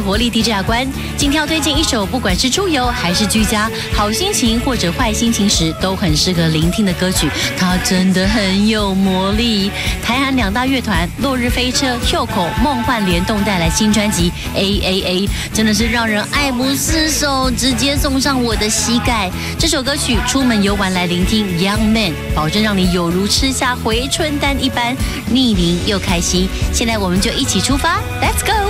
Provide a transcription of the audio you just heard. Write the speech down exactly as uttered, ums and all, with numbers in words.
活力 D J 阿关，今天要推荐一首，不管是出游还是居家，好心情或者坏心情时都很适合聆听的歌曲，它真的很有魔力。台韩两大乐团落日飞车、Hyukoh、梦幻联动带来新专辑 A A A， 真的是让人爱不释手，直接送上我的膝盖。这首歌曲出门游玩来聆听 Young Man， 保证让你有如吃下回春丹一般，逆龄又开心。现在我们就一起出发 ，Let's go！